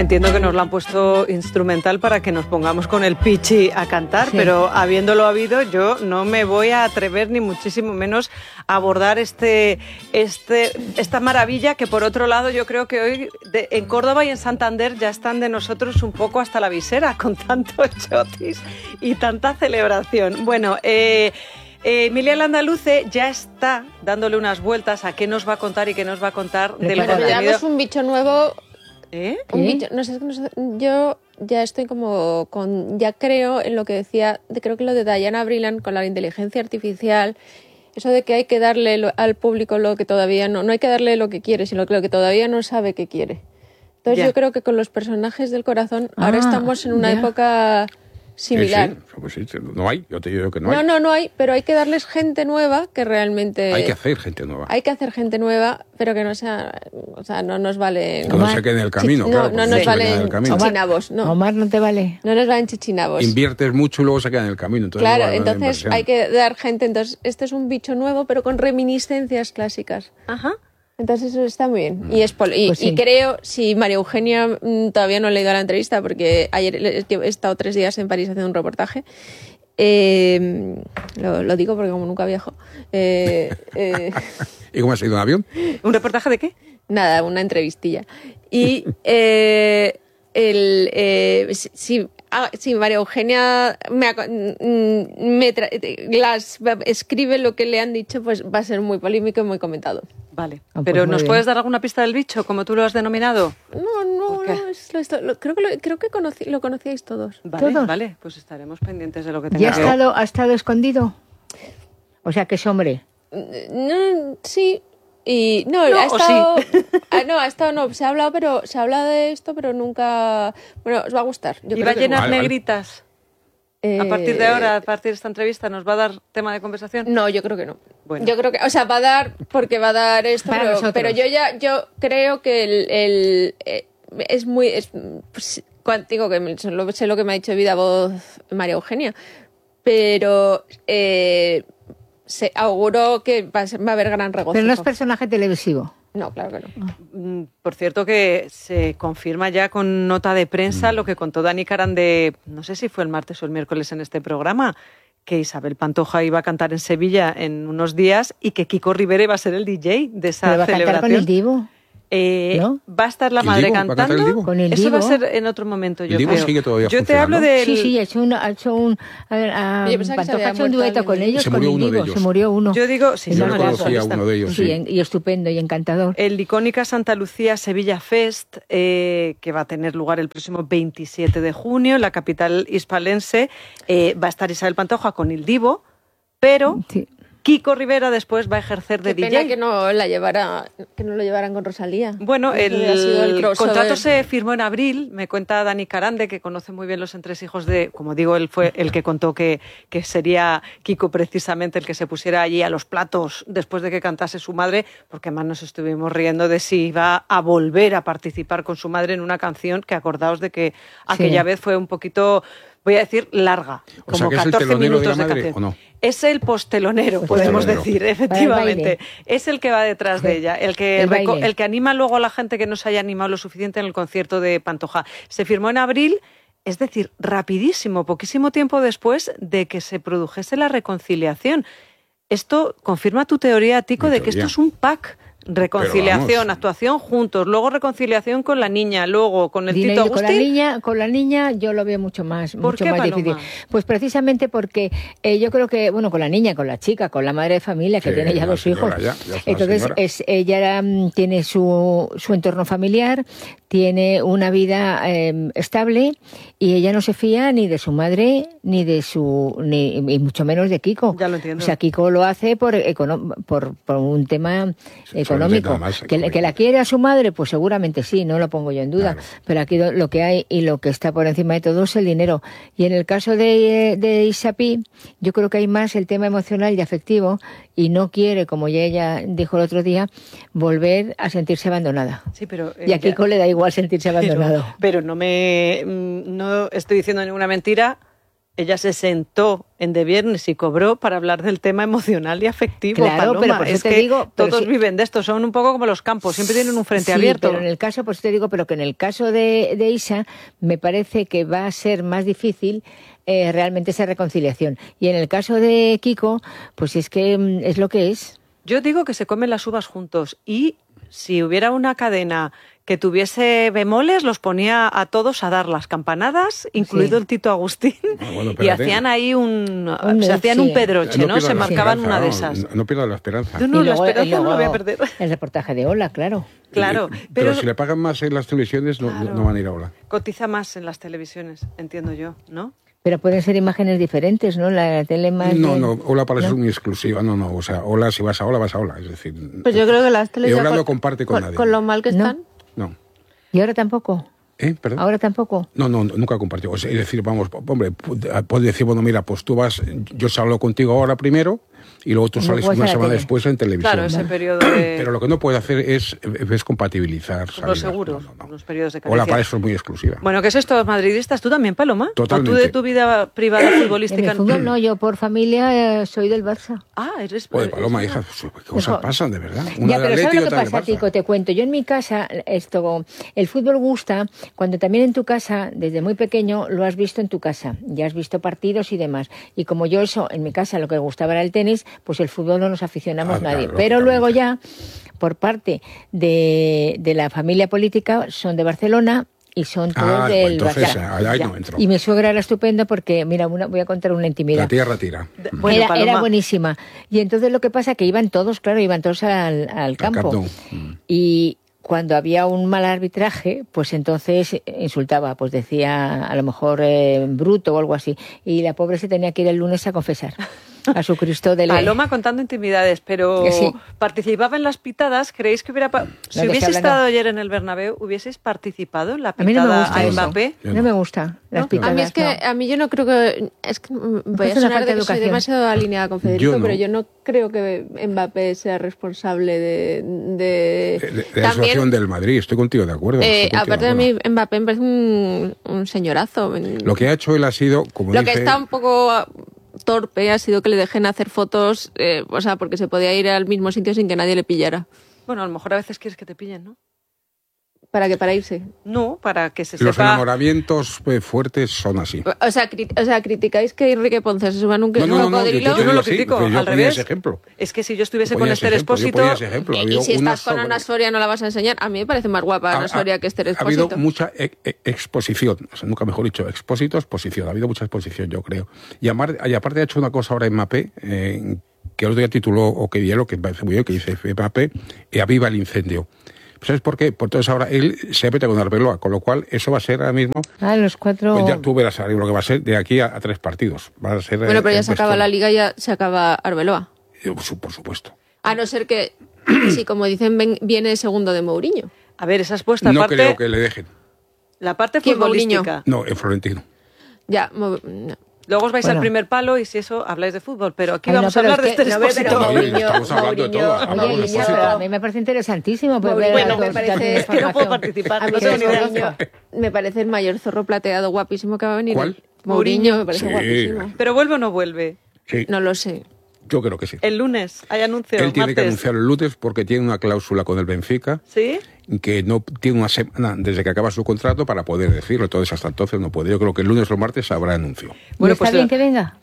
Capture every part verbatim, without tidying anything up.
entiendo que nos lo han puesto instrumental para que nos pongamos con el Pichi a cantar, sí. Pero habiéndolo habido, yo no me voy a atrever ni muchísimo menos a abordar este, este, esta maravilla que, por otro lado, yo creo que hoy de, en Córdoba y en Santander ya están de nosotros un poco hasta la visera con tanto chotis y tanta celebración. Bueno, eh... Eh, Emilia Landaluce ya está dándole unas vueltas a qué nos va a contar y qué nos va a contar del Pero contenido. ya es un bicho nuevo. ¿Eh? Un bicho, no sé, no sé, yo ya estoy como con, ya creo en lo que decía, creo que lo de Diana Vreeland con la inteligencia artificial, eso de que hay que darle lo, al público lo que todavía no, no hay que darle lo que quiere, sino lo que todavía no sabe que quiere. Entonces ya. Yo creo que con los personajes del corazón ah, ahora estamos en una ya. época similar. Sí, sí, pues sí, no hay, yo te digo que no, no hay. No, no, no hay, pero hay que darles gente nueva que realmente... Hay que hacer gente nueva. Hay que hacer gente nueva, pero que no sea... O sea, no nos vale... Que no se quede en el camino, Chi- claro. No, no nos no valen chichinabos, no. Omar, no te vale. No nos valen chichinabos. Inviertes mucho y luego se queda en el camino. Entonces claro, no vale entonces hay que dar gente... Entonces, este es un bicho nuevo, pero con reminiscencias clásicas. Ajá. Entonces eso está muy bien. Y, es pol- y, pues sí. y creo, si María Eugenia mmm, todavía no he leído la entrevista, porque ayer he estado tres días en París haciendo un reportaje, eh, lo, lo digo porque como nunca viajo. Eh, eh, ¿Y cómo has ido en avión? ¿Un reportaje de qué? Nada, una entrevistilla. Y eh, el, eh, si, si, ah, si María Eugenia me, me tra- las, escribe lo que le han dicho, pues va a ser muy polémico y muy comentado. Vale, ah, pues pero ¿nos bien. puedes dar alguna pista del bicho, como tú lo has denominado? No, no, no, es, lo, lo, creo que, lo, creo que conocí, lo conocíais todos. Vale, ¿Todos? Vale, pues estaremos pendientes de lo que tenga ¿Ya ha que estado, ha estado escondido? O sea, que es hombre. No, sí. Y no, No, ha o estado, sí. ah, no, ha estado, no, se ha hablado, pero se habla de esto, pero nunca, bueno, os va a gustar. Yo ¿Y creo que ballenas Vale, vale. negritas? Eh, A partir de ahora, a partir de esta entrevista, ¿nos va a dar tema de conversación? No, yo creo que no. Bueno. Yo creo que, o sea, va a dar, porque va a dar esto, Para pero, nosotros. pero yo ya, yo creo que el, el eh, es muy, es, pues, cuan- digo que me- sé lo, sé lo que me ha dicho de viva voz María Eugenia, pero eh, se auguro que va a, ser- va a haber gran regocijo. Pero no es personaje televisivo. No, claro que no. Mm, Por cierto, que se confirma ya con nota de prensa lo que contó Dani Carande, no sé si fue el martes o el miércoles en este programa, que Isabel Pantoja iba a cantar en Sevilla en unos días y que Kiko Rivera iba a ser el D J de esa Pero va a cantar celebración. con el Divo. Eh, ¿No? Va a estar la ¿El madre Divo? ¿Va a cantar el cantando. Divo? Con el Eso va a Divo. ser en otro momento, yo El Divo creo. sigue todavía Yo te funcionando. hablo del... Sí, sí, ha hecho un, ha hecho un a ver, a, Yo pensaba que se Pantoja había ha hecho un muerto dueto alguien con de ellos, Se con murió el uno de Divo, ellos. se murió uno. Yo digo, sí, Yo no, Yo no, conocía a no, uno de ellos, Sí, sí. en- y estupendo y encantador. El icónica Santa Lucía Sevilla Fest, eh, que va a tener lugar el próximo veintisiete de junio en la capital hispalense, eh, va a estar Isabel Pantoja con el Divo, pero Sí. Kiko Rivera después va a ejercer de Qué D pena J. que no la llevara, que no lo llevaran con Rosalía. Bueno, Eso hubiera sido el, crossover. contrato se firmó en abril, me cuenta Dani Carande, que conoce muy bien los entresijos de, como digo, él fue el que contó que, que sería Kiko precisamente el que se pusiera allí a los platos después de que cantase su madre, porque además nos estuvimos riendo de si iba a volver a participar con su madre en una canción que acordaos de que aquella vez fue un poquito, voy a decir, larga, O como sea, que es el catorce telonero de minutos la de, madre, canción. ¿o no? Es el postelonero, podemos Postelonero. decir, Para efectivamente. el baile. Es el que va detrás de Sí. ella, el que, El reco- baile. el que anima luego a la gente que no se haya animado lo suficiente en el concierto de Pantoja. Se firmó en abril, es decir, rapidísimo, poquísimo tiempo después de que se produjese la reconciliación. Esto confirma tu teoría, Tico, Mi de que teoría. esto es un pack. Reconciliación, Pero vamos. actuación juntos, luego reconciliación con la niña, luego con el Dile, Tito con la Agustín. niña, con la niña yo lo veo mucho más, ¿Por mucho qué, más Paloma? difícil. Pues precisamente porque eh, yo creo que, bueno, con la niña, con la chica, con la madre de familia que Sí, tiene ya una dos hijos. señora ya, ya es una Entonces señora. es ella era, mm, tiene su, su entorno familiar, tiene una vida eh, estable y ella no se fía ni de su madre ni de su ni y mucho menos de Kiko. Ya lo entiendo. O sea, Kiko lo hace por econo- por, por un tema Sí, económico. solamente nada más Que, le- que la quiere a su madre, pues seguramente sí, no lo pongo yo en duda. Claro. Pero aquí lo lo que hay y lo que está por encima de todo es el dinero. Y en el caso de, de Isapi, yo creo que hay más el tema emocional y afectivo y no quiere, como ya ella dijo el otro día, volver a sentirse abandonada. Sí, pero, eh, Y a ya- Kiko le da igual sentirse abandonado. Pero, pero no me mm, no estoy diciendo ninguna mentira. ella se sentó en De Viernes y cobró para hablar del tema emocional y afectivo, Claro, Paloma. pero por eso es te que digo, pero todos si- viven de esto, son un poco como los campos, siempre tienen un frente Sí, abierto. pero en el caso, pues te digo, pero que en el caso de, de Isa me parece que va a ser más difícil eh, realmente esa reconciliación. Y en el caso de Kiko, pues es que mm, es lo que es. Yo digo que se comen las uvas juntos y si hubiera una cadena que tuviese bemoles, los ponía a todos a dar las campanadas, incluido Sí. el Tito Agustín, Ah, bueno, y espérate. hacían ahí un, Un- se hacían sí. un pedroche, ¿no? pierdas Se la marcaban esperanza, una de no, esas. No, no pierdas la esperanza. No, no, Y la luego- esperanza y no la luego voy a perder. El reportaje de Ola, claro. Claro, pero, pero, si le pagan más en las televisiones, no, Claro. no van a ir a Ola. cotiza más en las televisiones, entiendo yo, ¿no? Pero pueden ser imágenes diferentes, ¿no? La tele más... No, de- no, Ola para eso ¿no? es muy exclusiva. No, no, o sea, Ola, si vas a Ola, vas a Ola. Es decir, Pues yo creo que las teles y ya Ola con, no comparte con, nadie. con lo mal que No. están. No. ¿Y ahora tampoco? ¿Eh? ¿Perdón? ¿Ahora tampoco? No, no, nunca compartió. O sea, es decir, vamos, hombre, puedes decir, bueno, mira, pues tú vas, yo salgo contigo ahora primero y luego tú Y sales luego una vas a la semana tele. después en televisión. Claro, ese periodo de... Pero lo que no puede hacer es, es compatibilizar. Los salidas. seguros, No, no, no. los periodos de Ola carencia. para eso es muy exclusiva. Bueno, ¿qué es esto, madridistas? ¿Tú también, Paloma? Totalmente. ¿O tú de tu vida privada En futbolística? el fútbol no, yo por familia eh, soy del Barça. Ah, eres... Oye, Paloma, eres- hija, qué cosas Dejo- pasan, de verdad. Ya, Una pero de ¿sabes Atleti y lo que otra del pasa, Barça. Tico? Te cuento. Yo en mi casa, esto, el fútbol gusta cuando también en tu casa, desde muy pequeño, lo has visto en tu casa. Ya has visto partidos y demás. Y como yo eso, en mi casa lo que gustaba era el tenis, pues el fútbol no nos aficionamos Ah, nadie. claro, Pero lógicamente. luego ya, por parte de, de la familia política, son de Barcelona y son todos Ah, del pues entonces, Barça. ahí- ahí Ya. no entro. Y mi suegra era estupenda porque, mira, una, voy a contar una intimidad. La tierra tira. De- Bueno, era, Paloma, era buenísima. Y entonces lo que pasa que iban todos, claro, iban todos al, al campo. Camp Nou. Mm. Y cuando había un mal arbitraje, pues entonces insultaba, pues decía a lo mejor eh, bruto o algo así. Y la pobre se tenía que ir el lunes a confesar a su Cristo de la... Paloma contando intimidades, pero Que sí. participaba en las pitadas. ¿Creéis que hubiera... pa- Si que hubiese se habla, estado no. ayer en el Bernabéu, ¿hubieseis participado en la A mí no me pitada gusta a eso. Mbappé? Yo No me gusta las ¿No? pitadas. A mí es que, no. a mí yo no creo que, es que mm, voy a Es una sonar falta de de que soy educación. demasiado alineada con Federico, Yo no. pero yo no creo que Mbappé sea responsable de... de... De, de la situación del Madrid, estoy contigo de acuerdo. eh, estoy contigo aparte de de acuerdo. mí, Mbappé me parece un, un señorazo. Lo que ha hecho él ha sido, como Lo dice... que está un poco torpe ha sido que le dejen hacer fotos, eh, o sea, porque se podía ir al mismo sitio sin que nadie le pillara. Bueno, a lo mejor a veces quieres que te pillen, ¿no? ¿Para qué? Para irse. No, para que se Los sepa... enamoramientos eh, fuertes son así. O sea, cri- o sea, criticáis que Enrique Ponce se suba en un, No, un no, no, no, cocodrilo. Yo no lo Sí, critico, pero yo al ponía revés. ese ejemplo. Es que si yo estuviese Yo con ponía Esther ese ejemplo, yo Expósito... ponía ese ejemplo. Ha Y, habido y si una estás con sobre- Ana Soria no la vas a enseñar. A mí me parece más guapa Ana Ha- Soria que Esther Ha Expósito. habido mucha e- e- exposición, o sea, nunca mejor dicho, expósito, exposición. Ha habido mucha exposición, yo creo. Y, amar- y aparte ha hecho una cosa ahora en Mbappé, eh, que el otro día tituló, o que dijeron, que me parece muy bien, que dice Mbappé, eh, aviva el incendio. ¿Sabes por qué? Pues entonces ahora él se mete con Arbeloa, con lo cual eso va a ser ahora mismo, Ah, los cuatro... pues ya tú verás lo que va a ser de aquí a, a tres partidos. Va a ser, Bueno, pero eh, ya el se acaba vestuario. la liga y ya se acaba Arbeloa. Eh, su- Por supuesto. A no ser que, si como dicen, ven- viene segundo de Mourinho. A ver, esa es vuestra No parte... creo que le dejen. La parte ¿Quién, Mourinho? futbolística. No, en Florentino. Ya, Mou- no. Luego os vais Bueno. al primer palo y si eso habláis de fútbol. Pero aquí Ay, no, vamos a pero hablar de es que- Esther no, pero Expósito. Oye, Mourinho- estamos hablando de todo. Mourinho- Hablamos Oye, de Guille, Expósito. pero a mí me parece interesantísimo. pues, ver Bueno, a me dos- parece- tanta es que no puedo información. participar, A mí no es tengo que ni idea. Mourinho me parece el mayor zorro plateado guapísimo que va a venir. ¿Cuál? Mourinho, me parece Sí. guapísimo. ¿Pero vuelve o no vuelve? Sí, No lo sé. yo creo que sí. El lunes hay anuncio. Él tiene que martes. anunciar el lunes porque tiene una cláusula con el Benfica ¿Sí? que no tiene una semana desde que acaba su contrato para poder decirlo. Entonces, hasta entonces no puede. Yo creo que el lunes o el martes habrá anuncio. ¿Y Bueno, está pues bien la- que venga?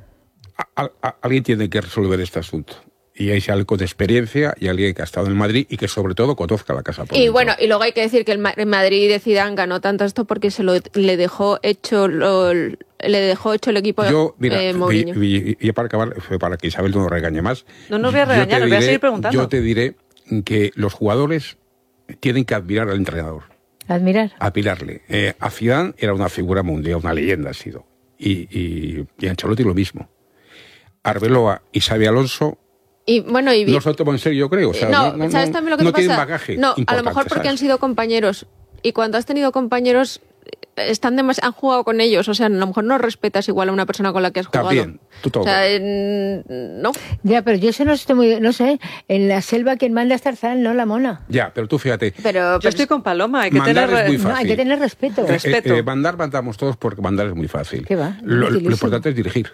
A- a- alguien tiene que resolver este asunto. Y hay alguien con experiencia y alguien que ha estado en Madrid y que sobre todo conozca la casa por Y dentro. bueno, y luego hay que decir que el Ma- el Madrid de Zidane ganó tanto esto porque se lo le dejó hecho lo- le dejó hecho el equipo Yo, mira, eh, y, Mourinho. y- y para acabar, fue para que Isabel no nos regañe más. No nos voy a yo te regañar, nos voy a diré- seguir preguntando. Yo te diré que los jugadores tienen que admirar al entrenador. Admirar. Admirarle. Eh, a Zidane era una figura mundial, una leyenda ha sido. Y, y, y a Ancelotti lo mismo. Arbeloa y Xabi Alonso Y bueno, y vi- no se lo toman en serio, yo creo. O sea, no, no, no, ¿sabes también lo que no te tienen pasa? bagaje No, a lo importante, mejor porque ¿sabes? han sido compañeros. Y cuando has tenido compañeros, están demas- han jugado con ellos, o sea, a lo mejor no respetas igual a una persona con la que has jugado. También, tú todo. O sea, en- no. Ya, pero yo eso no estoy muy... No sé, en la selva quien manda es Tarzán, no la mona. Ya, pero tú fíjate. Pero, Yo pero- estoy con Paloma, hay que Mandar tener... es muy No, fácil. hay que tener respeto. Eh, Respeto. eh, eh, mandar, mandamos todos porque mandar es muy fácil. ¿Qué va? Lo, lo Dificilísimo. importante es dirigir.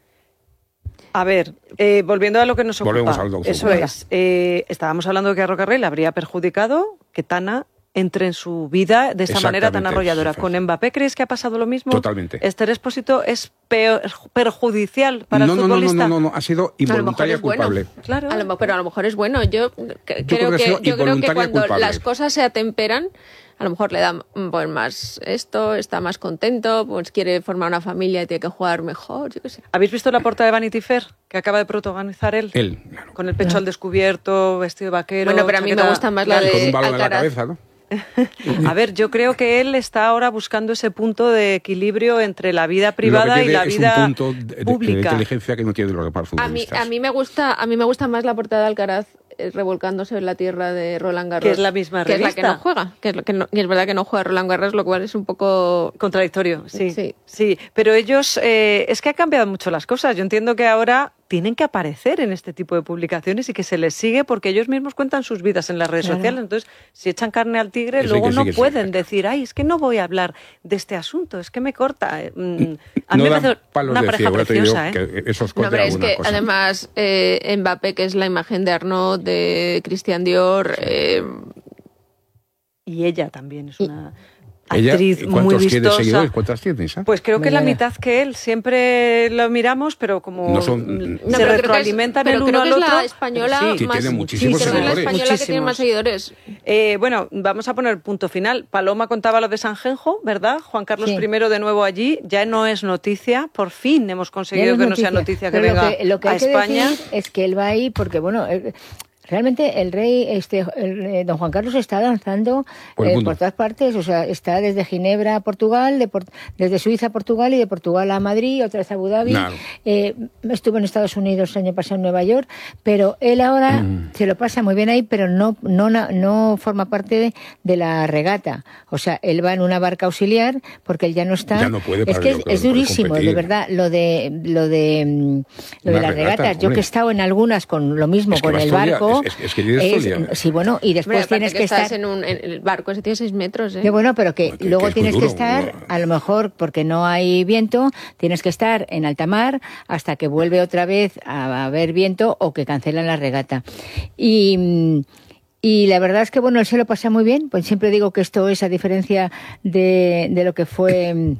A ver, eh, volviendo a lo que nos ocupa. Volvemos al doctor. Eso Venga. es. Eh, estábamos hablando de que a Rocarrey le habría perjudicado que Tana entre en su vida de esta manera tan Exactamente, arrolladora. sí, sí. ¿Con Mbappé crees que ha pasado lo mismo? Totalmente. ¿Esther Expósito es peor- perjudicial para no, el no, no, no, futbolista? no, no, no, ha sido a lo mejor involuntaria es bueno. culpable. Claro. A lo mo- pero a lo mejor es bueno. Yo, c- creo, creo que ha que, sido yo creo que involuntaria cuando culpable. las cosas se atemperan, a lo mejor le dan pues, más esto, está más contento, pues quiere formar una familia y tiene que jugar mejor, yo qué sé. ¿Habéis visto la portada de Vanity Fair que acaba de protagonizar él? Él, claro. Con el pecho al descubierto, vestido de vaquero... Bueno, pero a mí me chaqueta- gusta más la Y con de un balón en la Alcaraz. cabeza, ¿no? A ver, yo creo que él está ahora buscando ese punto de equilibrio entre la vida privada Lo que y tiene la es vida un punto de, de- de pública. inteligencia que no tiene los demás A mí, futbolistas. a mí me gusta, a mí me gusta más la portada de Alcaraz eh, revolcándose en la tierra de Roland Garros. Que es la misma que es la que revista. no juega. Que es, lo que no- y es verdad que no juega Roland Garros, lo cual es un poco... Contradictorio, sí. Sí. Sí, pero ellos, eh, es que ha cambiado mucho las cosas. Yo entiendo que ahora tienen que aparecer en este tipo de publicaciones y que se les sigue porque ellos mismos cuentan sus vidas en las redes Claro. sociales. Entonces, si echan carne al tigre, Que sí, luego que sí, no que sí, pueden claro. decir, ay, es que no voy a hablar de este asunto, es que me corta. Eh, mm, A mí no me dan parece palos una de pareja ciego, ya te digo preciosa, ¿eh? que eso No, esconde hombre, es alguna que cosa. además eh, Mbappé, que es la imagen de Arnaud, de Christian Dior, eh, Y ella también es una Ella, actriz ¿y muy ¿Cuántos tiene vistosa. seguidores? ¿Cuántas tienes? eh? Pues creo que la Mañana. mitad que él. Siempre lo miramos, pero como No son- mm, No, se pero creo que es- retroalimentan pero el creo uno que al es otro. la española pero Sí, más, tiene muchísimos creo que es la seguidores. española que tiene más Muchísimos. seguidores. Eh, bueno, vamos a poner punto final. Paloma contaba lo de Sanjenjo, ¿verdad? Juan Carlos Sí. I de nuevo allí. Ya no es noticia. Por fin hemos Ya conseguido no que es no sea noticia que Pero venga lo que, lo que a hay que España. decir es que él va ahí porque, bueno, eh, realmente el rey, este, el, eh, don Juan Carlos está danzando Por el eh, mundo. por todas partes, o sea, está desde Ginebra a Portugal, de Por- desde Suiza a Portugal y de Portugal a Madrid, otra vez a Abu Dhabi. Claro. Eh, estuvo en Estados Unidos el año pasado en Nueva York, pero él ahora Mm. se lo pasa muy bien ahí, pero no no na- no forma parte de, de la regata. O sea, él va en una barca auxiliar porque él ya no está. Ya no puede, es para que lo es, que es no puede durísimo, de competir. verdad, lo de lo de mm, lo de Una las regata, regatas. Yo hombre. que he estado en algunas con lo mismo, Es que con vas el todo el día, barco. es- es- es que tienes todo el día. sí, bueno, y después Hombre, aparte tienes que, que estás estar. en, un, en el barco, ese tiene seis metros, ¿eh? Que bueno, pero que Bueno, que- luego que es tienes muy que duro, estar, ¿no? a lo mejor porque no hay viento, tienes que estar en alta mar hasta que vuelve otra vez a haber viento o que cancelan la regata. Y, mm, y la verdad es que, bueno, él se lo pasa muy bien, pues siempre digo que esto es a diferencia de, de lo que fue mm,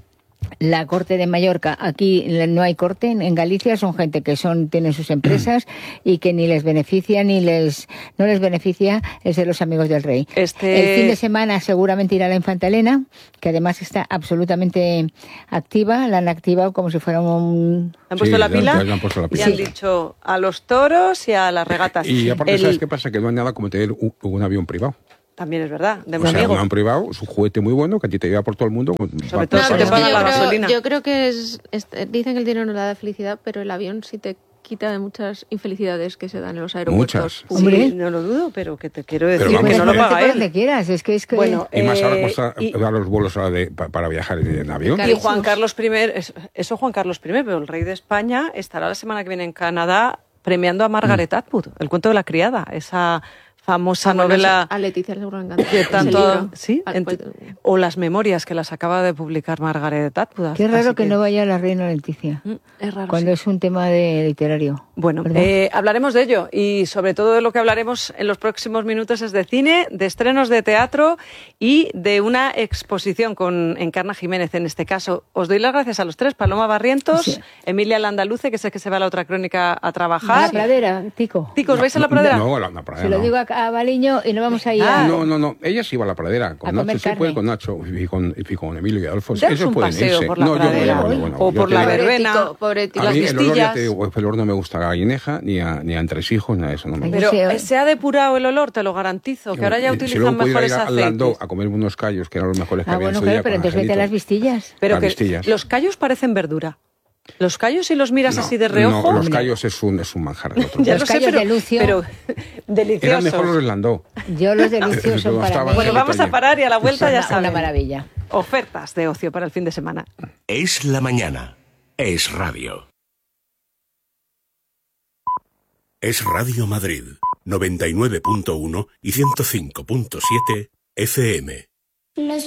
la corte de Mallorca. Aquí no hay corte, en en Galicia son gente que son tienen sus empresas y que ni les beneficia ni les no les beneficia el ser los amigos del rey. Este- El fin de semana seguramente irá la Infanta Elena, que además está absolutamente activa, la han activado como si fuera un... ¿Han puesto Sí, la ya- pila? ya le han puesto la Y pila. han Sí. dicho a los toros y a las regatas. Y aparte, El- ¿sabes qué pasa? Que no hay nada como tener un, un avión privado. También es verdad, de O un sea, amigo. un avión privado es un juguete muy bueno que a ti te lleva por todo el mundo. Sobre Va- todo No, si va- te pero es pagan que la yo, gasolina. creo, yo creo que es, es- dicen que el dinero no da felicidad, pero el avión sí te quita de muchas infelicidades que se dan en los aeropuertos. Muchas. Sí, Hombre. no lo dudo, pero que te quiero Pero decir vamos, que no lo eh, paga por él. donde quieras, es que es que... Bueno, Y más ahora Eh, cuesta y- dar los vuelos ahora de- pa- para viajar en avión. Claro. Y Juan Carlos I, es- eso Juan Carlos I, pero el rey de España estará la semana que viene en Canadá premiando a Margaret Atwood, El cuento de la criada, esa famosa Ah, bueno, novela a Leticia seguro le encanta. que Ese tanto libro. sí, Ah, ent- pues, o las memorias que las acaba de publicar Margaret Atwood. Qué así raro que no vaya la reina Leticia, Mm, es raro. cuando sí. es un tema de literario. Bueno, ¿verdad? eh, hablaremos de ello y sobre todo de lo que hablaremos en los próximos minutos es de cine, de estrenos de teatro y de una exposición con Encarna Jiménez en este caso. Os doy las gracias a los tres, Paloma Barrientos, Sí. Emilia Landaluce, que sé que se va a la otra crónica a A la trabajar. pradera, Tico. Ticos, ¿vais a la pradera? No, a la, la pradera Se lo no. digo a, a Baliño y no vamos a ir Ah, a... No, no, no. Ella sí iba a la pradera. Con A Nacho comer sí puede, carne. con Nacho y con, y con Emilio y Adolfo. Daros Esos un pueden paseo irse. por la no, yo no, pradera. yo no, bueno, O yo por te la digo- verbena. Tico, pobre Tico. A las mí el olor, ya vistillas. te digo, el olor no me gusta a gallineja, ni a, ni a entresijos, nada de eso. No me Ay, gusta. Pero Sí, eh, se ha depurado el olor, te lo garantizo, que ahora ya Y- utilizan si luego pudiera mejores ir a- al Landó aceites. a comer unos callos, que eran los mejores que Ah, había en bueno, su claro, día, pero con entonces vete a las angelitos. vistillas. Pero Las que vistillas. los callos parecen verdura. Los callos, si los miras No, así de reojo, No, los callos es un, es un manjar. el otro. ya Los lo sé, callos pero, de Lucio. pero Eran deliciosos. mejor los del Landó. Yo los de Lucio son No para estaban mí Bueno, Angelito vamos a allí. parar y a la vuelta ya una, saben. una maravilla. ofertas de ocio para el fin de semana. Es la mañana. Es radio. Es Radio Madrid, noventa y nueve punto uno y ciento cinco punto siete F M.